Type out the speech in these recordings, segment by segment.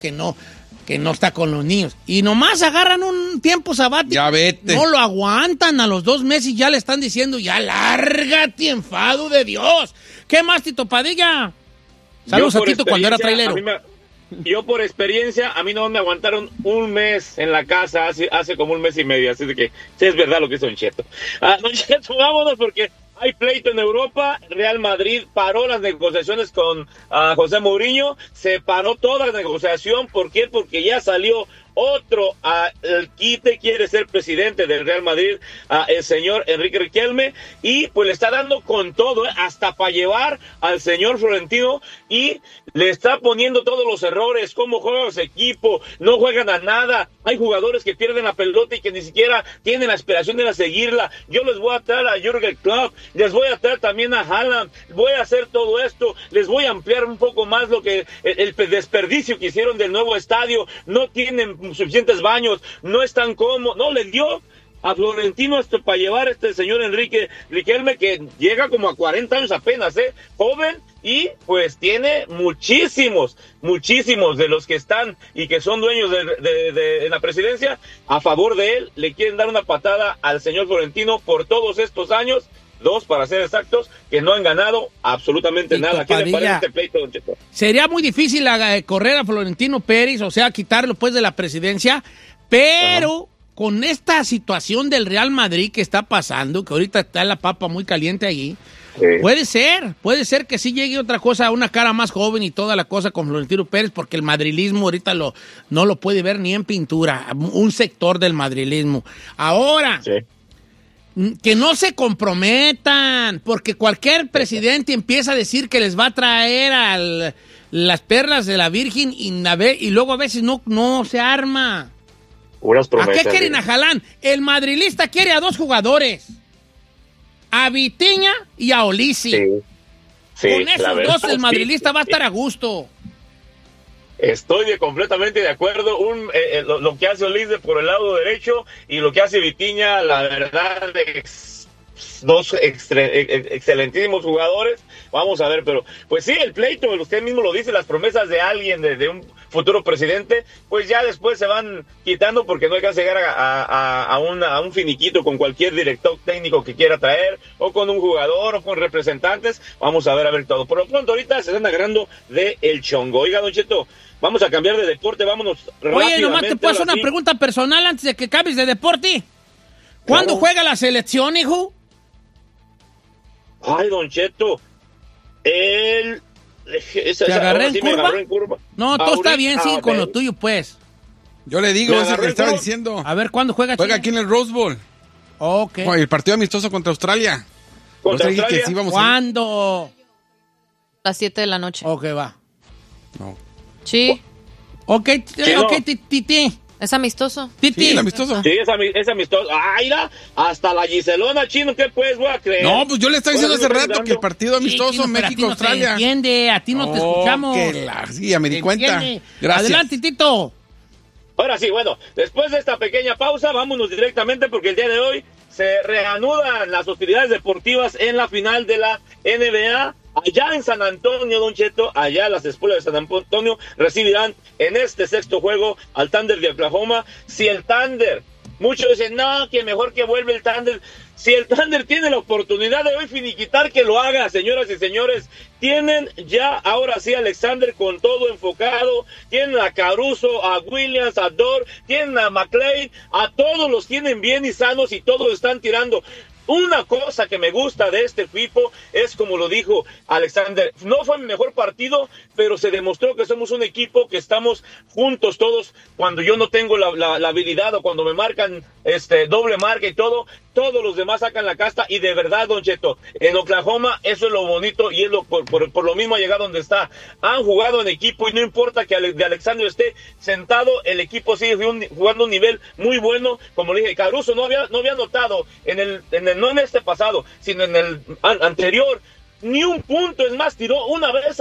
que no está con los niños. Y nomás agarran un tiempo sabático. Ya vete. No lo aguantan a los 2 meses y ya le están diciendo, ya lárgate, enfado de Dios. ¿Qué más, Tito Padilla? Saludos a Tito cuando era trailero. Yo por experiencia, a mí no me aguantaron un mes en la casa, hace como un mes y medio, así de que sí es verdad lo que hizo Don Cheto. Don Cheto, vámonos porque hay pleito en Europa. Real Madrid paró las negociaciones con José Mourinho, se paró toda la negociación. ¿Por qué? Porque ya salió otro el quite, quiere ser presidente del Real Madrid, el señor Enrique Riquelme, y pues le está dando con todo, hasta para llevar al señor Florentino, y le está poniendo todos los errores, cómo juega ese equipo, no juegan a nada, hay jugadores que pierden la pelota y que ni siquiera tienen la aspiración de seguirla. Yo les voy a traer a Jürgen Klopp, les voy a traer también a Haaland, voy a hacer todo esto, les voy a ampliar un poco más lo que el desperdicio que hicieron del nuevo estadio, no tienen suficientes baños, no están cómodos, no le dio a Florentino para llevar a este señor Enrique Riquelme, que llega como a 40 años apenas, joven, y pues tiene muchísimos de los que están y que son dueños de la presidencia a favor de él. Le quieren dar una patada al señor Florentino por todos estos años, 2 para ser exactos, que no han ganado absolutamente nada. ¿Qué le parece este pleito, Don Cheto? Sería muy difícil correr a Florentino Pérez, o sea, quitarlo pues de la presidencia, pero con esta situación del Real Madrid que está pasando, que ahorita está la papa muy caliente allí, puede ser que sí llegue otra cosa, una cara más joven y toda la cosa con Florentino Pérez, porque el madrilismo ahorita no lo puede ver ni en pintura, un sector del madrilismo. Ahora... Sí. Que no se comprometan, porque cualquier presidente empieza a decir que les va a traer las perlas de la Virgen y luego a veces no se arma. Unas promesas. ¿A qué quieren a Haaland? El madrilista quiere a 2 jugadores, a Vitinha y a Olisi. Sí, con esos 2 el madrilista va a estar a gusto. Estoy completamente de acuerdo. Lo que hace Olise por el lado derecho y lo que hace Vitinha, la verdad, 2 excelentísimos jugadores. Vamos a ver, pero pues sí, el pleito, usted mismo lo dice, las promesas de alguien, de un futuro presidente, pues ya después se van quitando porque no alcanza a llegar a un finiquito con cualquier director técnico que quiera traer, o con un jugador, o con representantes. Vamos a ver todo. Por lo pronto ahorita se están agarrando de el chongo. Oiga, Don Cheto, vamos a cambiar de deporte, vámonos rápidamente. Oye, nomás te puedo hacer una pregunta personal antes de que cambies de deporte. ¿Cuándo juega la selección, hijo? Ay, Don Cheto, ¿Te agarré en curva? No, todo está bien, sí, con lo tuyo, pues. Yo le digo, eso que estaba diciendo. A ver, ¿cuándo juega? Juega aquí en el Rose Bowl. Ok. El partido amistoso contra Australia. ¿Contra Australia? Que sí vamos ¿Cuándo? A las 7 de la noche. Ok, va. No. Sí. Ok, Titi. Es amistoso. Titi. Sí, amistoso. Sí, es amistoso. ¡Ay, hasta la Giselona, chino! ¿Qué pues voy a creer? No, pues yo le estaba diciendo hace rato que el partido amistoso México-Australia. No te entiende, a ti no te escuchamos. Sí, me di cuenta. Gracias. Adelante, Tito. Ahora sí, bueno, después de esta pequeña pausa, vámonos directamente porque el día de hoy se reanudan las hostilidades deportivas en la final de la NBA. Allá en San Antonio, Don Cheto, allá las espuelas de San Antonio recibirán en este 6º juego al Thunder de Oklahoma. Si el Thunder, muchos dicen, no, que mejor que vuelve el Thunder. Si el Thunder tiene la oportunidad de hoy finiquitar, que lo haga, señoras y señores. Tienen ya, ahora sí, a Alexander con todo enfocado. Tienen a Caruso, a Williams, a Dort, tienen a McLean, a todos los tienen bien y sanos y todos están tirando. Una cosa que me gusta de este equipo es, como lo dijo Alexander, no fue mi mejor partido, pero se demostró que somos un equipo que estamos juntos todos. Cuando yo no tengo la habilidad o cuando me marcan doble marca y todo, todos los demás sacan la casta. Y de verdad, Don Cheto, en Oklahoma eso es lo bonito y es por lo mismo ha llegado donde está. Han jugado en equipo y no importa que de Alexander esté sentado, el equipo sigue jugando un nivel muy bueno. Como le dije, Caruso no había anotado no en este pasado, sino en el anterior, ni un punto. Es más, tiró una vez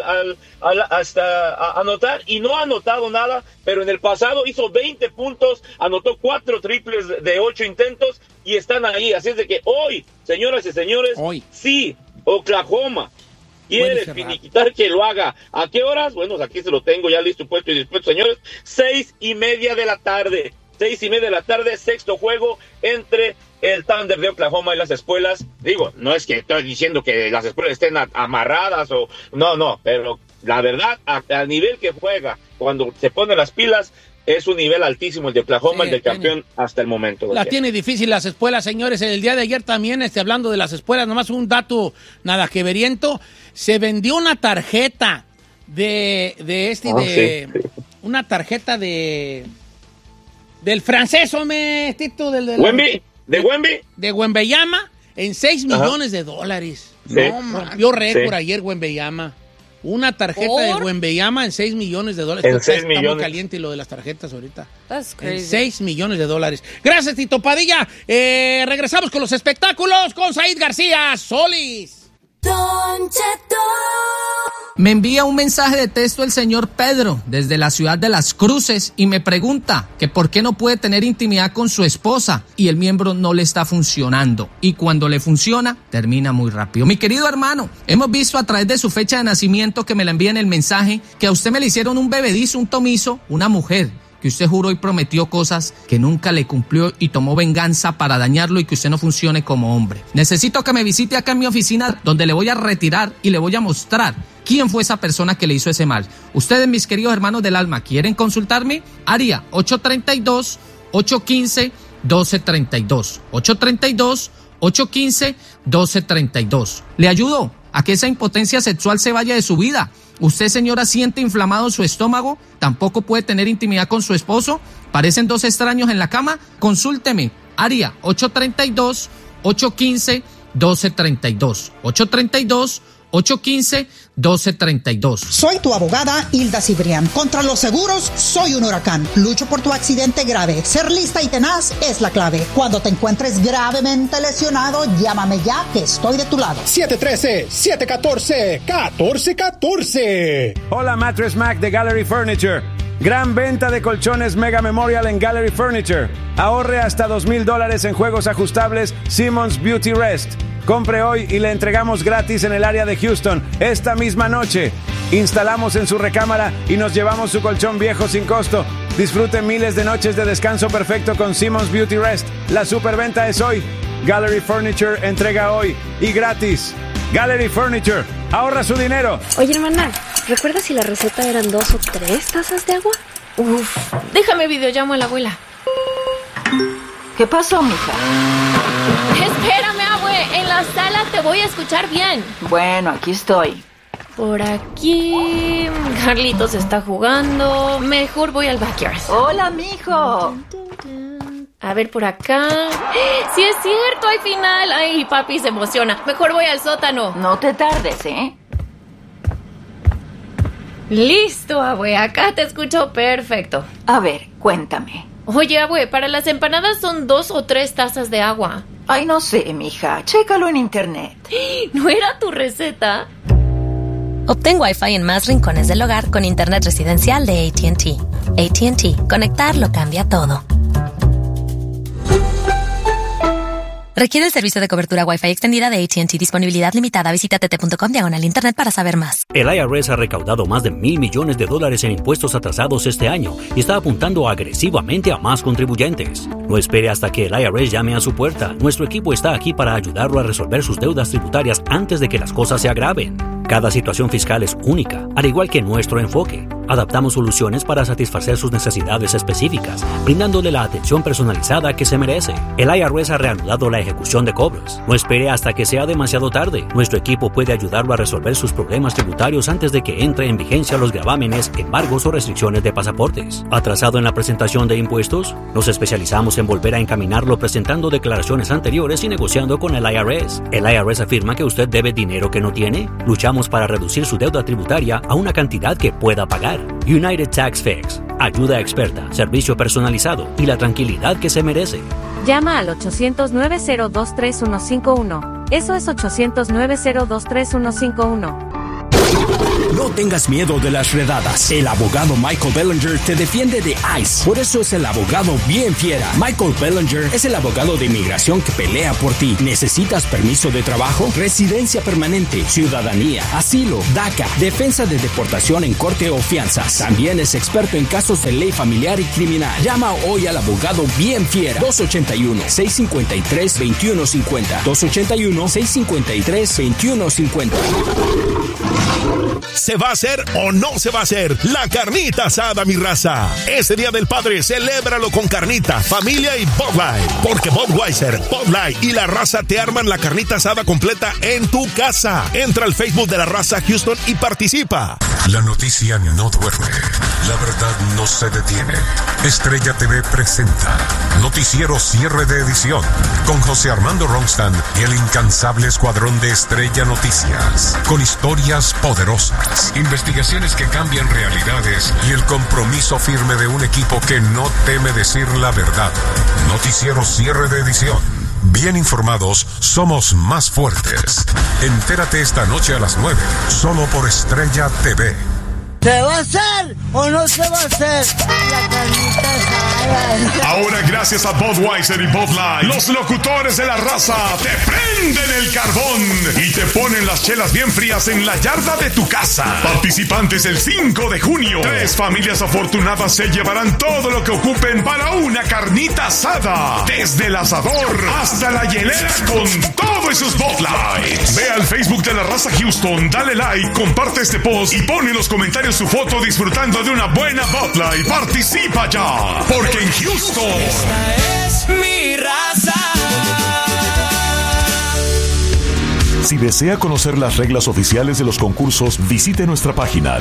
hasta anotar y no ha anotado nada, pero en el pasado hizo 20 puntos, anotó 4 triples de 8 intentos y están ahí. Así es de que hoy, señoras y señores, sí, Oklahoma ¿Quieres finiquitar que lo haga? ¿A qué horas? Bueno, aquí se lo tengo ya listo, puesto y dispuesto, señores. 6:30 de la tarde. 6:30 de la tarde, sexto juego entre el Thunder de Oklahoma y las espuelas. Digo, no es que estoy diciendo que las espuelas estén amarradas o... No, pero la verdad, al nivel que juega, cuando se pone las pilas, es un nivel altísimo el de Oklahoma, el de campeón hasta el momento. La tiene difícil las espuelas, señores. El día de ayer también, hablando de las espuelas, nomás un dato nada que veriento, se vendió una tarjeta una tarjeta del francés, hombre, Tito, ¿Wemby? ¿De Wemby? De Wembanyama en $6 millones. Sí. No, vio récord ayer Wembanyama. Una tarjeta de Wembanyama en $6 millones. En Está 6 millones. muy caliente lo de las tarjetas ahorita. That's crazy. En $6 millones. Gracias, Tito Padilla. Regresamos con los espectáculos con Said García Solís. Don Cheto. Me envía un mensaje de texto el señor Pedro desde la ciudad de Las Cruces y me pregunta que por qué no puede tener intimidad con su esposa y el miembro no le está funcionando. Y cuando le funciona, termina muy rápido. Mi querido hermano, hemos visto a través de su fecha de nacimiento que me la envía en el mensaje que a usted me le hicieron un bebedizo, un tomizo, una mujer que usted juró y prometió cosas que nunca le cumplió y tomó venganza para dañarlo y que usted no funcione como hombre. Necesito que me visite acá en mi oficina donde le voy a retirar y le voy a mostrar quién fue esa persona que le hizo ese mal. Ustedes, mis queridos hermanos del alma, ¿quieren consultarme? Área 832-815-1232. 832-815-1232. Le ayudo a que esa impotencia sexual se vaya de su vida. Usted, señora, siente inflamado su estómago, tampoco puede tener intimidad con su esposo, parecen dos extraños en la cama. Consúlteme, área 832-815-1232. 832-815-1232. Soy tu abogada Hilda Cibrián. Contra los seguros, soy un huracán. Lucho por tu accidente grave. Ser lista y tenaz es la clave. Cuando te encuentres gravemente lesionado, llámame ya que estoy de tu lado. 713-714-1414. Hola, Mattress Mac de Gallery Furniture. Gran venta de colchones Mega Memorial en Gallery Furniture. Ahorre hasta $2,000 en juegos ajustables Simmons Beauty Rest. Compre hoy y le entregamos gratis en el área de Houston esta misma noche. Instalamos en su recámara y nos llevamos su colchón viejo sin costo. Disfrute miles de noches de descanso perfecto con Simmons Beauty Rest. La superventa es hoy. Gallery Furniture entrega hoy y gratis. Gallery Furniture, ahorra su dinero. Oye, hermana, ¿recuerdas si la receta eran 2 o 3 tazas de agua? Uf, déjame videollamo a la abuela. ¿Qué pasó, mija? Espérame, abue, en la sala te voy a escuchar bien. Bueno, aquí estoy. Por aquí, Carlitos está jugando. Mejor voy al backyard. Hola, mijo. A ver, por acá. ¡Sí es cierto! ¡Hay final! ¡Ay, papi se emociona! Mejor voy al sótano. No te tardes, ¿eh? Listo, abue. Acá te escucho perfecto. A ver, cuéntame. Oye, abue, para las empanadas son 2 o 3 tazas de agua. Ay, no sé, mija. Chécalo en internet. ¿No era tu receta? Obtén Wi-Fi en más rincones del hogar con internet residencial de AT&T. AT&T. Conectar lo cambia todo. Requiere el servicio de cobertura Wi-Fi extendida de AT&T. Disponibilidad limitada. Visita tt.com/internet para saber más. El IRS ha recaudado más de $1,000 millones en impuestos atrasados este año y está apuntando agresivamente a más contribuyentes. No espere hasta que el IRS llame a su puerta. Nuestro equipo está aquí para ayudarlo a resolver sus deudas tributarias antes de que las cosas se agraven. Cada situación fiscal es única, al igual que nuestro enfoque. Adaptamos soluciones para satisfacer sus necesidades específicas, brindándole la atención personalizada que se merece. El IRS ha reanudado la ejecución de cobros. No espere hasta que sea demasiado tarde. Nuestro equipo puede ayudarlo a resolver sus problemas tributarios antes de que entre en vigencia los gravámenes, embargos o restricciones de pasaportes. ¿Atrasado en la presentación de impuestos? Nos especializamos en volver a encaminarlo presentando declaraciones anteriores y negociando con el IRS. El IRS afirma que usted debe dinero que no tiene. Luchamos para reducir su deuda tributaria a una cantidad que pueda pagar. United Tax Fix. Ayuda experta, servicio personalizado y la tranquilidad que se merece. Llama al 800-902-3151. Eso es 800-902-3151. No tengas miedo de las redadas. El abogado Michael Bellinger te defiende de ICE. Por eso es el abogado bien fiera. Michael Bellinger es el abogado de inmigración que pelea por ti. ¿Necesitas permiso de trabajo? Residencia permanente, ciudadanía, asilo, DACA, defensa de deportación en corte o fianzas. También es experto en casos de ley familiar y criminal. Llama hoy al abogado bien fiera. 281-653-2150. 281-653-2150. ¿Se va a hacer o no se va a hacer la carnita asada, mi raza? Este Día del Padre, celébralo con carnita, familia y Bud Light. Porque Budweiser, Bud Light y La Raza te arman la carnita asada completa en tu casa. Entra al Facebook de La Raza Houston y participa. La noticia no duerme. La verdad no se detiene. Estrella TV presenta Noticiero Cierre de Edición con José Armando Ronstadt y el incansable escuadrón de Estrella Noticias. Con historias poderosas, investigaciones que cambian realidades y el compromiso firme de un equipo que no teme decir la verdad. Noticiero Cierre de Edición. Bien informados, somos más fuertes. Entérate esta noche a las 9, solo por Estrella TV. ¿Se va a hacer o no se va a hacer la carnita asada? Ahora, gracias a Budweiser y Bud Light, los locutores de La Raza te prenden el carbón y te ponen las chelas bien frías en la yarda de tu casa. Participantes el 5 de junio. 3 familias afortunadas se llevarán todo lo que ocupen para una carnita asada. Desde el asador hasta la hielera con todo y sus Bud Lights. Ve al Facebook de La Raza Houston, dale like, comparte este post y pon en los comentarios su foto disfrutando de una buena Bud Light. Participa ya, porque en Houston esta es mi raza. Si desea conocer las reglas oficiales de los concursos, visite nuestra página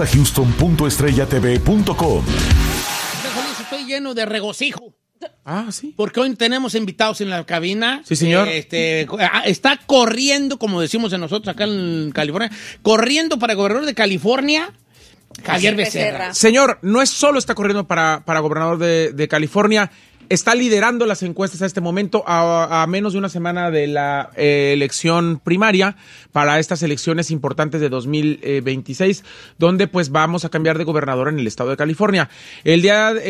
larazahouston.estrellatv.com. Estoy lleno de regocijo. Ah, sí. Porque hoy tenemos invitados en la cabina. Sí, señor. Está corriendo, como decimos nosotros acá en California, corriendo para gobernador de California, Javier Becerra. Señor, no es solo está corriendo para gobernador de California, está liderando las encuestas a este momento a menos de una semana de la elección primaria para estas elecciones importantes de 2026, donde pues vamos a cambiar de gobernador en el estado de California. El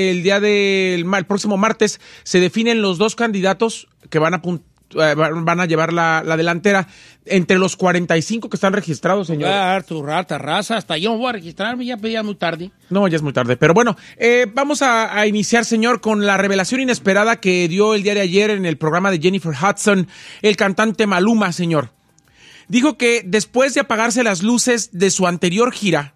próximo martes se definen los 2 candidatos que van a llevar la delantera entre los 45 que están registrados, señor. Voy a dar tu rata raza, hasta yo me voy a registrarme, ya muy tarde. No, ya es muy tarde, pero bueno, vamos a iniciar, señor, con la revelación inesperada que dio el día de ayer en el programa de Jennifer Hudson, el cantante Maluma, señor. Dijo que después de apagarse las luces de su anterior gira,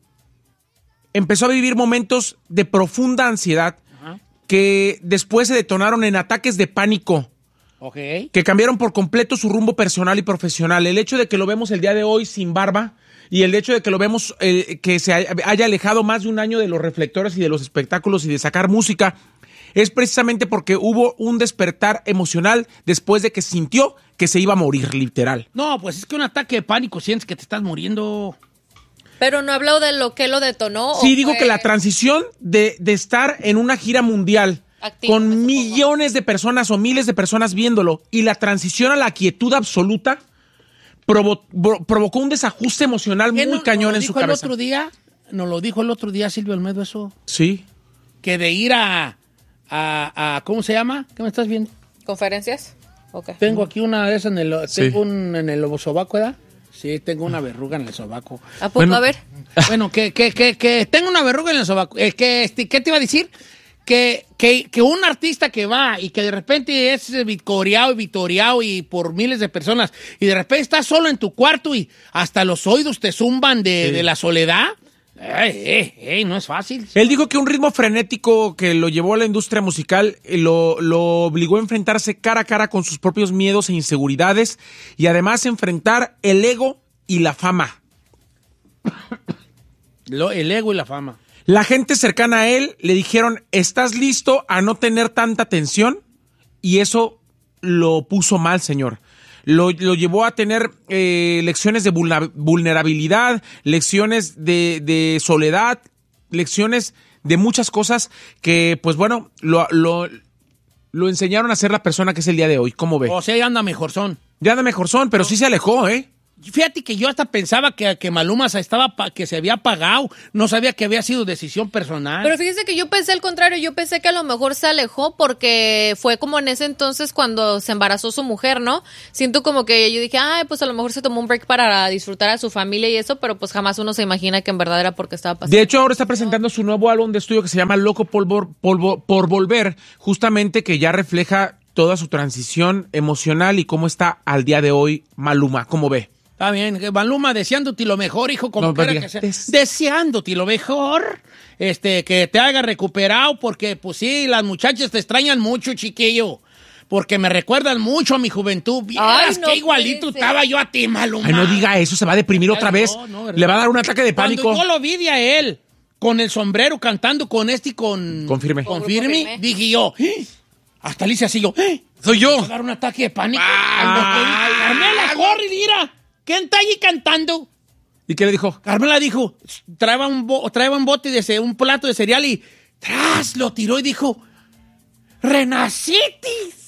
empezó a vivir momentos de profunda ansiedad que después se detonaron en ataques de pánico. Okay. Que cambiaron por completo su rumbo personal y profesional. El hecho de que lo vemos el día de hoy sin barba y el hecho de que lo vemos que se haya alejado más de un año de los reflectores y de los espectáculos y de sacar música es precisamente porque hubo un despertar emocional después de que sintió que se iba a morir, literal. No, pues es que un ataque de pánico sientes que te estás muriendo. Pero no habló de lo que lo detonó. Sí, digo que la transición de estar en una gira mundial activo, con millones de personas o miles de personas viéndolo y la transición a la quietud absoluta provocó un desajuste emocional muy cañón en su cabeza. Nos lo dijo el otro día Silvio Olmedo eso. Sí. Que de ir a ¿cómo se llama? ¿Qué me estás viendo? ¿Conferencias? Okay. Tengo aquí una de esas en el sobaco, ¿verdad? Sí, tengo una verruga en el sobaco. ¿A poco? A ver. Bueno, que tengo una verruga en el sobaco. ¿Qué te iba a decir? Que un artista que va y que de repente es vitoreado y por miles de personas y de repente estás solo en tu cuarto y hasta los oídos te zumban de la soledad, no es fácil. Él dijo que un ritmo frenético que lo llevó a la industria musical lo obligó a enfrentarse cara a cara con sus propios miedos e inseguridades y además enfrentar el ego y la fama. El ego y la fama. La gente cercana a él le dijeron, ¿estás listo a no tener tanta tensión? Y eso lo puso mal, señor. Lo llevó a tener lecciones de vulnerabilidad, lecciones de soledad, lecciones de muchas cosas que, pues bueno, lo enseñaron a ser la persona que es el día de hoy. ¿Cómo ve? O sea, ya anda mejorzón. Ya anda mejorzón, pero sí se alejó, ¿eh? Fíjate que yo hasta pensaba que Maluma que se había pagado. No sabía que había sido decisión personal. Pero fíjese que yo pensé al contrario. Yo pensé que a lo mejor se alejó porque fue como en ese entonces cuando se embarazó su mujer, ¿no? Siento como que yo dije, ay, pues a lo mejor se tomó un break para disfrutar a su familia y eso, pero pues jamás uno se imagina que en verdad era porque estaba pasando. De hecho, ahora está presentando su nuevo álbum de estudio que se llama Loco por Volver, justamente que ya refleja toda su transición emocional y cómo está al día de hoy Maluma. ¿Cómo ve? Está bien, Maluma, deseándote lo mejor, hijo, como quiera que sea. Deseándote lo mejor, que te haga recuperado, porque, pues sí, las muchachas te extrañan mucho, chiquillo, porque me recuerdan mucho a mi juventud. Vieras qué igualito estaba yo a ti, Maluma. Ay, no diga eso, se va a deprimir otra vez. No, le va a dar un ataque de pánico. Cuando yo lo vi a él, con el sombrero, cantando con Confirme. Dije yo, hasta le hice así yo, soy yo. Va a dar un ataque de pánico. Carmela, corre, mira. ¿Quién está allí cantando? ¿Y qué le dijo? Carmela dijo, traeba un bote de un plato de cereal y tras lo tiró y dijo, ¡Renacitis!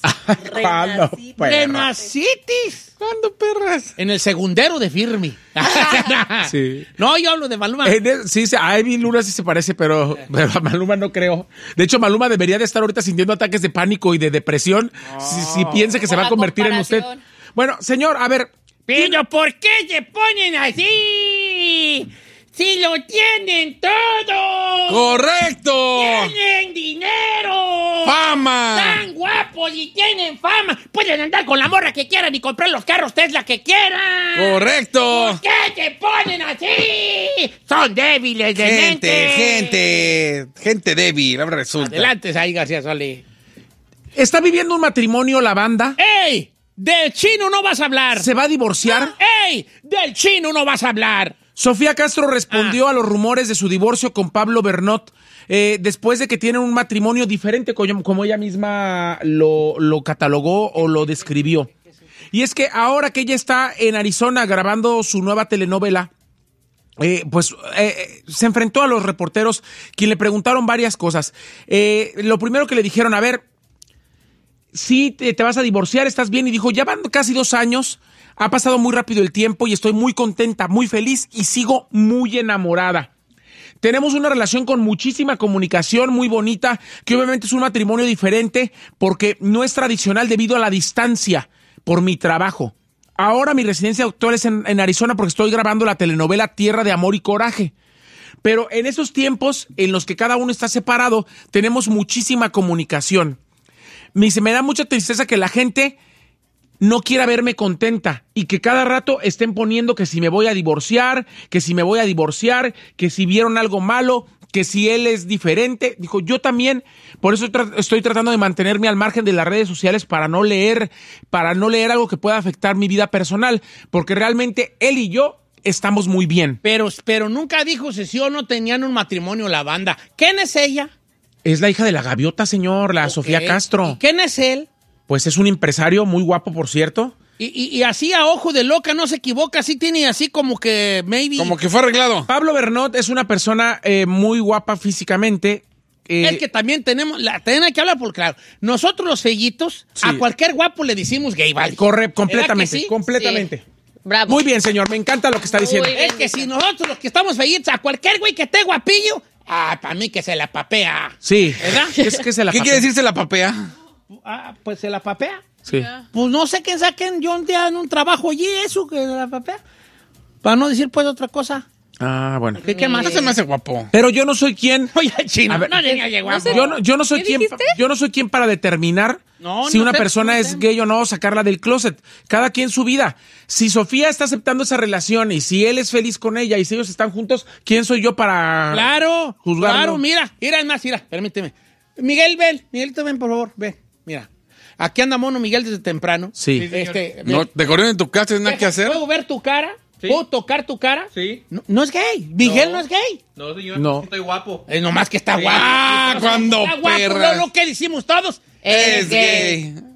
¡Renacitis! ¿Cuándo, perras? En el segundero de Firmi. Sí. No, yo hablo de Maluma. Sí, a Ivy Luna sí se parece, pero a Maluma no creo. De hecho, Maluma debería de estar ahorita sintiendo ataques de pánico y de depresión si piensa que se va a convertir en usted. Bueno, señor, a ver... Pero ¿por qué se ponen así? ¡Si lo tienen todo! ¡Correcto! ¡Tienen dinero! ¡Fama! ¡Tan guapos y tienen fama! ¡Pueden andar con la morra que quieran y comprar los carros Tesla que quieran! ¡Correcto! ¿Por qué se ponen así? ¡Son débiles de mente! Gente débil, ahora resulta. Adelante, ahí, García Solís. ¿Está viviendo un matrimonio la banda? ¡Ey! Del chino no vas a hablar. ¿Se va a divorciar? ¡Ey! Del chino no vas a hablar. Sofía Castro respondió a los rumores de su divorcio con Pablo Bernot después de que tienen un matrimonio diferente, como ella misma lo catalogó o lo describió. Y es que ahora que ella está en Arizona grabando su nueva telenovela, se enfrentó a los reporteros, quien le preguntaron varias cosas. Lo primero que le dijeron, a ver, sí, te vas a divorciar, ¿estás bien? Y dijo, ya van casi 2 años, ha pasado muy rápido el tiempo y estoy muy contenta, muy feliz y sigo muy enamorada. Tenemos una relación con muchísima comunicación, muy bonita, que obviamente es un matrimonio diferente porque no es tradicional debido a la distancia por mi trabajo. Ahora mi residencia actual es en Arizona porque estoy grabando la telenovela Tierra de Amor y Coraje. Pero en esos tiempos en los que cada uno está separado, tenemos muchísima comunicación. Me da mucha tristeza que la gente no quiera verme contenta y que cada rato estén poniendo que si me voy a divorciar, que si vieron algo malo, que si él es diferente. Dijo, yo también, por eso estoy tratando de mantenerme al margen de las redes sociales para no leer algo que pueda afectar mi vida personal, porque realmente él y yo estamos muy bien. Pero nunca dijo si sí o no tenían un matrimonio la banda. ¿Quién es ella? Es la hija de la gaviota, señor, la Sofía Castro. ¿Y quién es él? Pues es un empresario muy guapo, por cierto. Y así a ojo de loca, no se equivoca, así tiene así como que maybe... Como que fue arreglado. Pablo Bernot es una persona muy guapa físicamente. Es que también hay que hablar por claro. Nosotros los fellitos, sí, a cualquier guapo le decimos gay, ¿vale? Correcto, completamente, sí? Completamente. Sí. Bravo. Muy bien, señor, me encanta lo que está diciendo. Es que si nosotros los que estamos fellitos, a cualquier güey que esté guapillo, para mí que se la papea. Sí. ¿Verdad? Es que se la papea. ¿Qué quiere decir se la papea? Pues se la papea. Sí. Pues no sé quién saquen yo un día en un trabajo allí, eso, que se la papea. Para no decir pues otra cosa. Ah, bueno. ¿Qué más? No se me hace guapo. Pero yo no soy quien... Oye, chino, no le guapo. Yo no soy quien para determinar si una persona es gay o no, sacarla del closet. Cada quien su vida. Si Sofía está aceptando esa relación y si él es feliz con ella y si ellos están juntos, ¿quién soy yo para juzgarlo? Claro, mira, permíteme. Miguelito, ven, por favor, ven, mira. Aquí anda mono Miguel desde temprano. Sí. No, te corrieron en tu casa, ¿tienes nada que hacer? ¿Puedo ver tu cara? ¿Sí? ¿Puedo tocar tu cara? Sí. No es gay. Miguel no es gay. No, señor. No. Estoy guapo. Es nomás que está guapo. Ah, cuando está guapo. Lo que decimos todos. Es gay.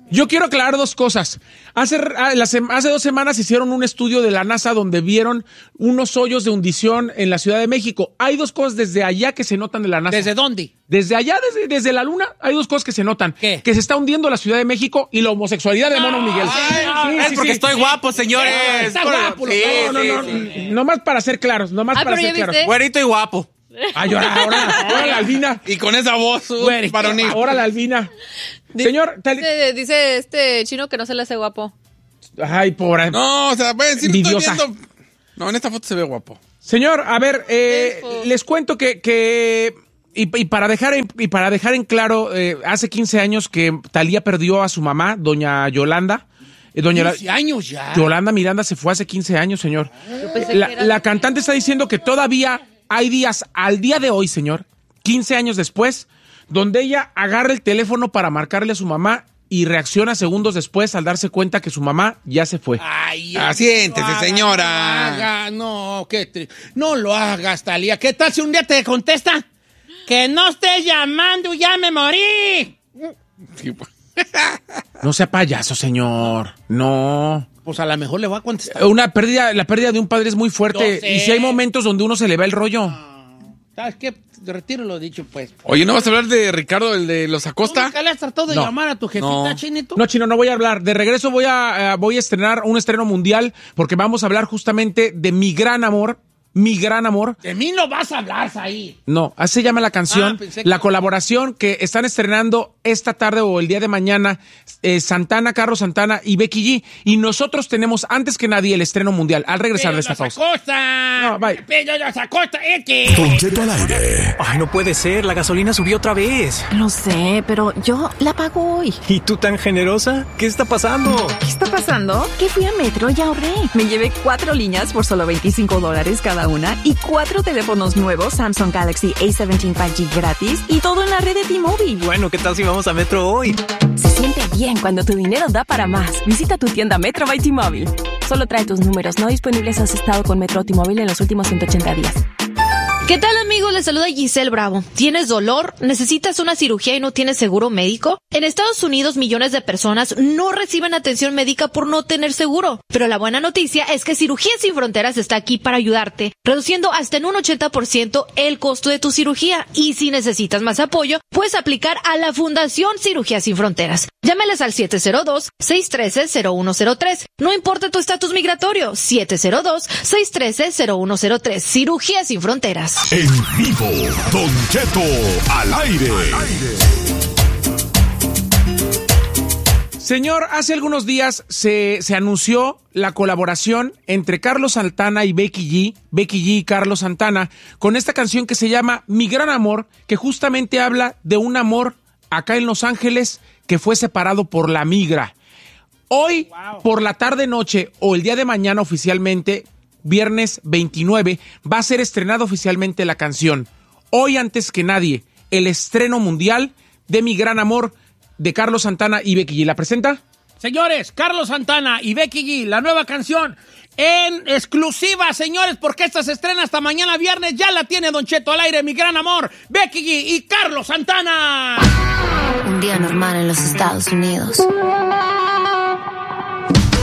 Yo quiero aclarar dos cosas. Hace 2 semanas hicieron un estudio de la NASA donde vieron unos hoyos de hundición en la Ciudad de México. Hay 2 cosas desde allá que se notan de la NASA. ¿Desde dónde? Desde allá, desde la Luna, hay 2 cosas que se notan. ¿Qué? Que se está hundiendo la Ciudad de México y la homosexualidad de Mono Miguel. Es porque estoy guapo, señores. Está guapo. No más para ser claros, para ser claros. Güerito y guapo. Ay, ahora la Albina. Y con esa voz varonil. Ahora la Albina. Señor, dice este chino que no se le hace guapo. Ay, pobre. No, o sea, si no estoy viendo. No, en esta foto se ve guapo. Señor, a ver, les cuento que para dejar en claro, hace 15 años que Thalía perdió a su mamá, doña Yolanda. 15 años ya. Yolanda Miranda se fue hace 15 años, señor. La cantante está diciendo que todavía hay días, al día de hoy, señor, 15 años después, donde ella agarra el teléfono para marcarle a su mamá y reacciona segundos después al darse cuenta que su mamá ya se fue. Ay, siéntese, señora. No lo hagas, Thalía. ¿Qué tal si un día te contesta? Que no estés llamando, ya me morí. No sea payaso, señor. No. Pues a lo mejor le va a contestar. La pérdida de un padre es muy fuerte. Y si hay momentos donde uno se le va el rollo. ¿Sabes qué? Retiro lo dicho, pues. Oye, ¿no vas a hablar de Ricardo, el de los Acosta? ¿Nunca le has tratado de llamar a tu jefita, Chinito? No, Chino, no voy a hablar. De regreso voy a estrenar un estreno mundial porque vamos a hablar justamente de Mi Gran Amor. Mi Gran Amor. De mí no vas a hablar, ahí. No, así se llama la canción. La colaboración que están estrenando esta tarde o el día de mañana Santana, Carlos Santana y Becky G. Y nosotros tenemos antes que nadie el estreno mundial. Al regresar de esta pausa. No, bye. Pero los Acosta, Don Cheto al aire. Ay, no puede ser. La gasolina subió otra vez. Lo sé, pero yo la pago hoy. ¿Y tú tan generosa? ¿Qué está pasando? ¿Qué está pasando? Que fui a Metro y ahorré. Me llevé 4 líneas por solo $25 cada una y 4 teléfonos nuevos Samsung Galaxy A17 5G gratis y todo en la red de T-Mobile. Bueno, ¿qué tal si vamos a Metro hoy? Se siente bien cuando tu dinero da para más. Visita tu tienda Metro by T-Mobile. Solo trae tus números no disponibles si has estado con Metro o T-Mobile en los últimos 180 días. ¿Qué tal, amigos? Les saluda Giselle Bravo. ¿Tienes dolor? ¿Necesitas una cirugía y no tienes seguro médico? En Estados Unidos, millones de personas no reciben atención médica por no tener seguro. Pero la buena noticia es que Cirugías Sin Fronteras está aquí para ayudarte, reduciendo hasta en un 80% el costo de tu cirugía. Y si necesitas más apoyo, puedes aplicar a la Fundación Cirugías Sin Fronteras. Llámales al 702-613-0103. No importa tu estatus migratorio, 702-613-0103. Cirugías Sin Fronteras. En vivo, Don Cheto al aire. Señor, hace algunos días se anunció la colaboración entre Carlos Santana y Becky G y Carlos Santana, con esta canción que se llama Mi Gran Amor, que justamente habla de un amor acá en Los Ángeles que fue separado por la migra. Hoy, por la tarde-noche o el día de mañana oficialmente, viernes 29, va a ser estrenada oficialmente la canción. Hoy, antes que nadie, el estreno mundial de Mi Gran Amor de Carlos Santana y Becky G. ¿La presenta? Señores, Carlos Santana y Becky G, la nueva canción en exclusiva, señores, porque esta se estrena hasta mañana viernes. Ya la tiene Don Cheto al aire, Mi Gran Amor, Becky G y Carlos Santana. Un día normal en los Estados Unidos.